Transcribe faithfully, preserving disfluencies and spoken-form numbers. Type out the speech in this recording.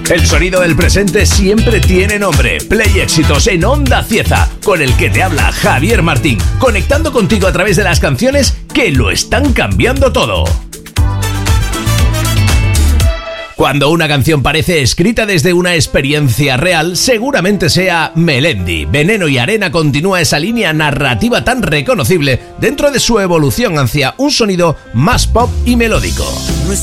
El sonido del presente siempre tiene nombre. Play Éxitos en Onda Cieza, con el que te habla Javier Martín, conectando contigo a través de las canciones que lo están cambiando todo. Cuando una canción parece escrita desde una experiencia real, seguramente sea Melendi. Veneno y Arena continúa esa línea narrativa tan reconocible dentro de su evolución hacia un sonido más pop y melódico. No es